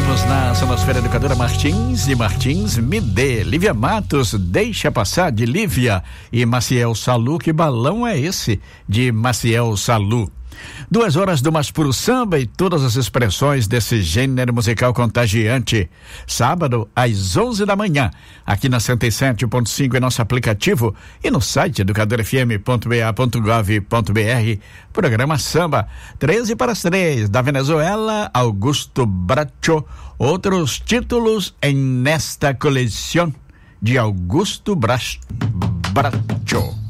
Ouvimos na Sonosfera Educadora Martins, de Martins, Me Dê. Lívia Matos, Deixa Passar, de Lívia. E Maciel Salu, Que Balão É Esse? De Maciel Salu. 2 horas do mais puro samba e todas as expressões desse gênero musical contagiante. Sábado, às 11 da manhã, aqui na 107.5 em nosso aplicativo e no site educadorfm.ba.gov.br. Programa Samba, 13 para as 3, da Venezuela, Augusto Bracho. Outros títulos em nesta coleção de Augusto Bracho.